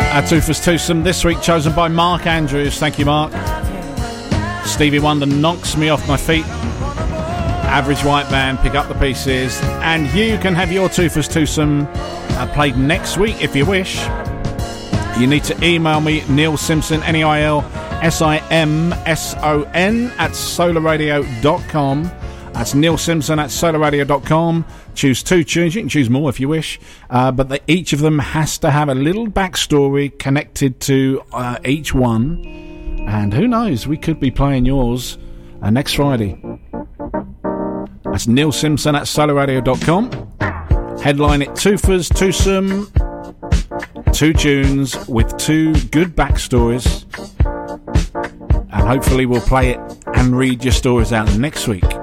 Our Toothless Twosome this week chosen by Mark Andrews. Thank you, Mark. Stevie Wonder, Knocks Me Off My Feet. Average White Band, Pick Up the Pieces. And you can have your Toothless Twosome played next week if you wish. You need to email me, Neil Simpson, NeilSimson at solarradio.com. That's Neil Simpson at solarradio.com. Choose 2 tunes. You can choose more if you wish. But each of them has to have a little backstory connected to each one. And who knows, we could be playing yours next Friday. That's Neil Simpson at solarradio.com. Headline it, Toothless Twosome. 2 tunes with 2 good backstories. And hopefully we'll play it and read your stories out next week.